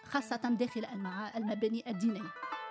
خاصة داخل المباني الدينية.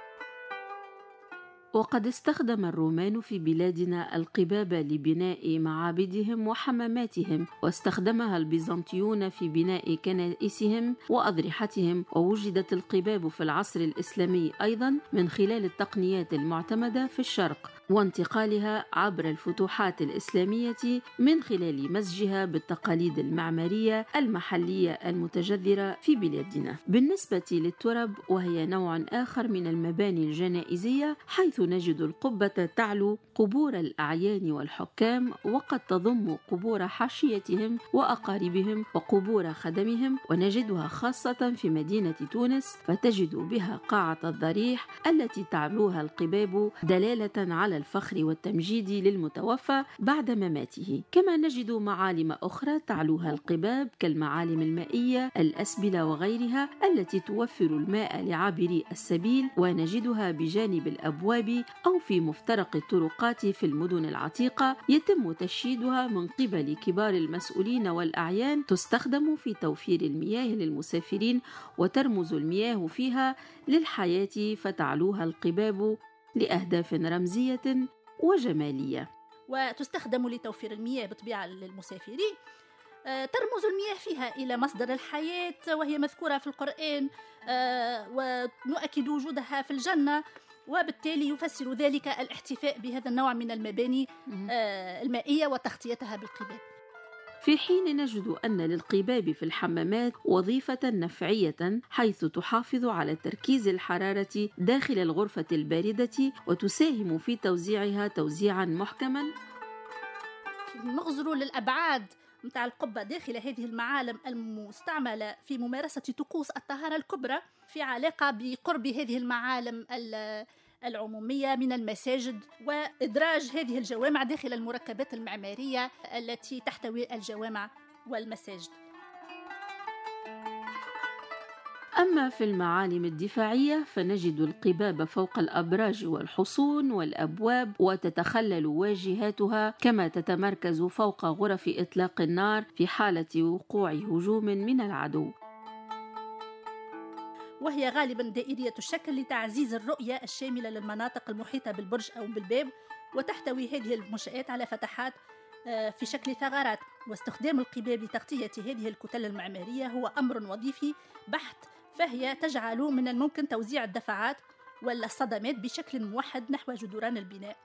وقد استخدم الرومان في بلادنا القباب لبناء معابدهم وحماماتهم، واستخدمها البيزنطيون في بناء كنائسهم وأضرحتهم، ووجدت القباب في العصر الإسلامي أيضا من خلال التقنيات المعتمدة في الشرق وانتقالها عبر الفتوحات الإسلامية من خلال مزجها بالتقاليد المعمارية المحلية المتجذرة في بلادنا. بالنسبة للترب، وهي نوع آخر من المباني الجنائزية، حيث نجد القبة تعلو قبور الأعيان والحكام، وقد تضم قبور حاشيتهم وأقاربهم وقبور خدمهم، ونجدها خاصة في مدينة تونس، فتجد بها قاعة الضريح التي تعلوها القباب دلالة على الفخر والتمجيد للمتوفى بعد مماته. كما نجد معالم أخرى تعلوها القباب كالمعالم المائية، الأسبلة وغيرها التي توفر الماء لعابري السبيل، ونجدها بجانب الأبواب أو في مفترق الطرقات في المدن العتيقة، يتم تشييدها من قبل كبار المسؤولين والأعيان، تستخدم في توفير المياه للمسافرين، وترمز المياه فيها للحياة، فتعلوها القباب لأهداف رمزية وجمالية. وتستخدم لتوفير المياه بطبيعة للمسافرين، ترمز المياه فيها إلى مصدر الحياة، وهي مذكورة في القرآن، ونؤكد وجودها في الجنة، وبالتالي يفسر ذلك الاحتفاء بهذا النوع من المباني المائية وتغطيتها بالقباب. في حين نجد أن للقباب في الحمامات وظيفة نفعية، حيث تحافظ على تركيز الحرارة داخل الغرفة الباردة، وتساهم في توزيعها توزيعا محكما. نغزر للأبعاد متاع القبة داخل هذه المعالم المستعملة في ممارسة طقوس الطهارة الكبرى، في علاقة بقرب هذه المعالم العمومية من المساجد، وإدراج هذه الجوامع داخل المركبات المعمارية التي تحتوي الجوامع والمساجد. أما في المعالم الدفاعية، فنجد القباب فوق الأبراج والحصون والأبواب، وتتخلل واجهاتها، كما تتمركز فوق غرف إطلاق النار في حالة وقوع هجوم من العدو، وهي غالبا دائرية الشكل لتعزيز الرؤية الشاملة للمناطق المحيطة بالبرج أو بالباب، وتحتوي هذه المنشآت على فتحات في شكل ثغرات. واستخدام القباب لتغطية هذه الكتل المعمارية هو أمر وظيفي بحت، فهي تجعل من الممكن توزيع الدفعات والصدمات بشكل موحد نحو جدران البناء،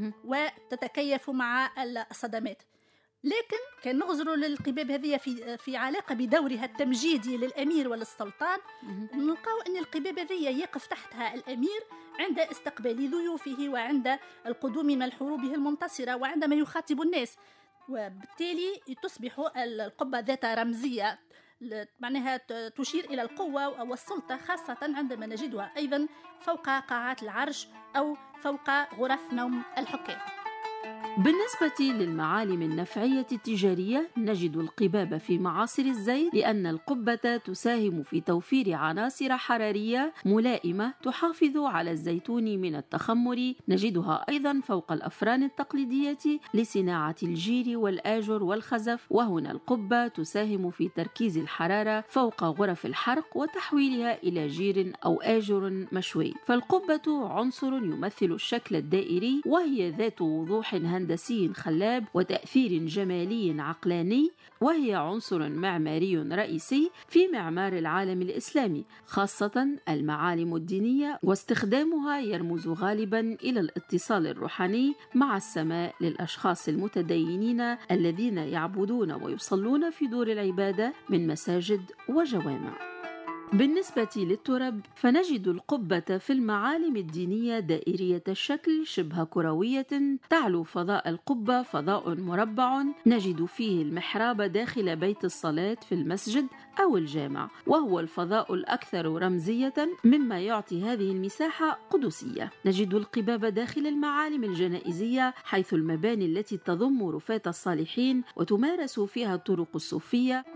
وتتكيف مع الصدمات. لكن كان نغزر للقباب هذه في علاقة بدورها التمجيدي للأمير وللسلطان، نلقاو أن القباب هذه يقف تحتها الأمير عند استقبال ضيوفه، وعند القدوم من حروبه المنتصرة، وعندما يخاطب الناس، وبالتالي تصبح القبة ذات رمزية، معناها تشير إلى القوة والسلطة، خاصة عندما نجدها أيضا فوق قاعات العرش أو فوق غرف نوم الحكام. بالنسبة للمعالم النفعية التجارية، نجد القباب في معاصر الزيت، لأن القبة تساهم في توفير عناصر حرارية ملائمة تحافظ على الزيتون من التخمر. نجدها أيضا فوق الأفران التقليدية لصناعة الجير والآجر والخزف، وهنا القبة تساهم في تركيز الحرارة فوق غرف الحرق وتحويلها إلى جير أو آجر مشوي. فالقبة عنصر يمثل الشكل الدائري، وهي ذات وضوح هندسي خلاب وتأثير جمالي عقلاني، وهي عنصر معماري رئيسي في معمار العالم الإسلامي، خاصة المعالم الدينية، واستخدامها يرمز غالبا إلى الاتصال الروحاني مع السماء للأشخاص المتدينين الذين يعبدون ويصلون في دور العبادة من مساجد وجوامع. بالنسبة للترب، فنجد القبة في المعالم الدينية دائرية الشكل شبه كروية، تعلو فضاء القبة فضاء مربع نجد فيه المحراب داخل بيت الصلاة في المسجد أو الجامع، وهو الفضاء الأكثر رمزية، مما يعطي هذه المساحة قدسية. نجد القباب داخل المعالم الجنائزية، حيث المباني التي تضم رفات الصالحين وتمارس فيها الطرق الصوفية،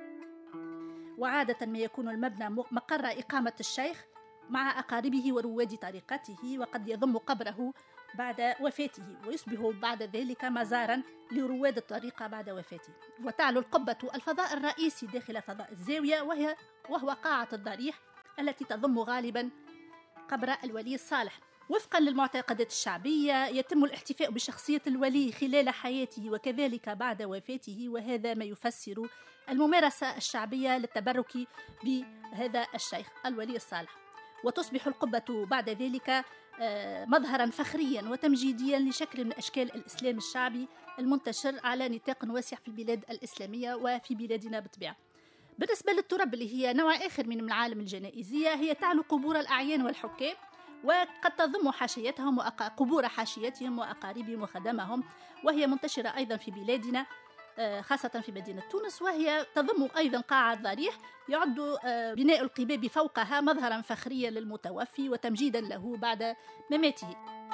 وعادة ما يكون المبنى مقر إقامة الشيخ مع أقاربه ورواد طريقته، وقد يضم قبره بعد وفاته، ويصبح بعد ذلك مزارا لرواد الطريقة بعد وفاته. وتعلو القبة الفضاء الرئيسي داخل فضاء الزاوية، وهو قاعة الضريح التي تضم غالبا قبر الولي الصالح. وفقا للمعتقدات الشعبية يتم الاحتفاء بشخصية الولي خلال حياته وكذلك بعد وفاته، وهذا ما يفسر الممارسة الشعبية للتبرك بهذا الشيخ الولي الصالح. وتصبح القبة بعد ذلك مظهرا فخريا وتمجيديا لشكل من أشكال الإسلام الشعبي المنتشر على نطاق واسع في البلاد الإسلامية وفي بلادنا بالطبيعة. بالنسبة للترب اللي هي نوع آخر من المعالم الجنائزية، هي تعنو قبور الأعيان والحكام، وقد تضم حاشيتهم قبور حاشيتهم وأقاربهم وخدمهم، وهي منتشرة أيضا في بلادنا خاصة في مدينة تونس، وهي تضم أيضا قاعة ضريح يعد بناء القباب فوقها مظهرا فخريا للمتوفي وتمجيدا له بعد مماته.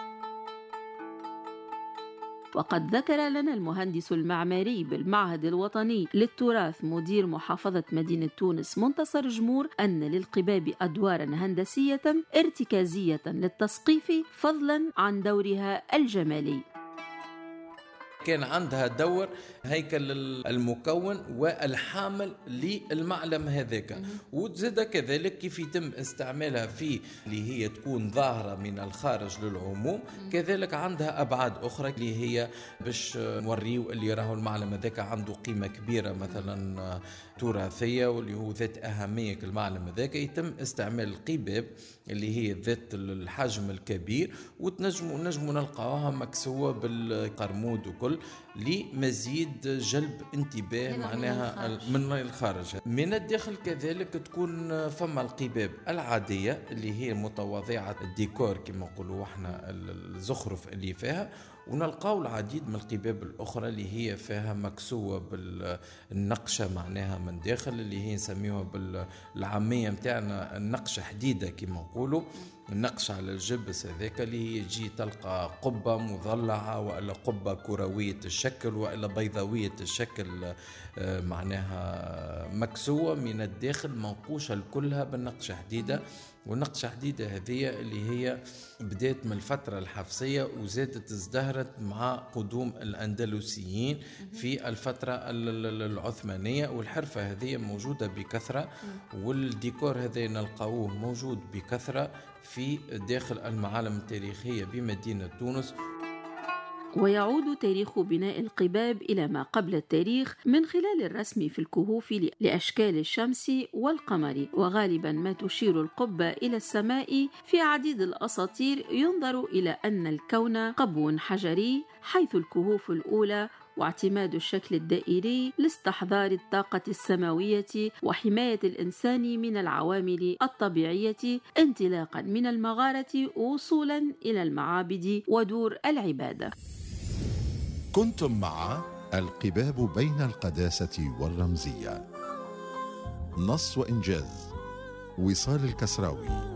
وقد ذكر لنا المهندس المعماري بالمعهد الوطني للتراث مدير محافظة مدينة تونس منتصر جمور أن للقباب أدوارا هندسية ارتكازية للتسقيف فضلا عن دورها الجمالي. كان عندها دور هيكل المكون والحامل للمعلم هذاك، وزاد كذلك كيف يتم استعمالها في اللي هي تكون ظاهرة من الخارج للعموم، كذلك عندها أبعاد أخرى اللي هي باش نوريو اللي راهو المعلم هذاك عنده قيمة كبيرة مثلا تراثية واللي هو ذات أهمية كالمعلم هذاك. يتم استعمال القباب اللي هي ذات الحجم الكبير ونجموا نلقاوها مكسوة بالقرمود وكل لمزيد جلب انتباه معناها من الخارج. من الداخل كذلك تكون فما القباب العادية اللي هي متواضعة الديكور كما نقولوا احنا الزخرف اللي فيها، ونلقاو العديد من القباب الأخرى اللي هي فيها مكسوة بالنقشة معناها من داخل اللي هي نسميوها بالعامية متاعنا النقشة حديدة كما نقولوا، النقش على الجبس هذاك اللي هي تجي تلقى قبة مضلعة وإلا قبة كروية الشكل وإلا بيضاوية الشكل معناها مكسوة من الداخل منقوشة كلها بالنقشة حديدة. والنقشة حديدة هذه اللي هي بدأت من الفترة الحفصية وزادت ازدهرت مع قدوم الأندلسيين في الفترة العثمانية، والحرفة هذه موجودة بكثرة والديكور هذا نلقاوه موجود بكثرة في داخل المعالم التاريخية بمدينة تونس. ويعود تاريخ بناء القباب إلى ما قبل التاريخ من خلال الرسم في الكهوف لأشكال الشمس والقمر، وغالبا ما تشير القبة إلى السماء. في عديد الأساطير ينظر إلى أن الكون قبو حجري، حيث الكهوف الأولى واعتماد الشكل الدائري لاستحضار الطاقة السماوية وحماية الإنسان من العوامل الطبيعية انطلاقا من المغارة وصولا إلى المعابد ودور العبادة. كنتم مع القباب بين القداسة والرمزية، نص وإنجاز وصال الكسراوي.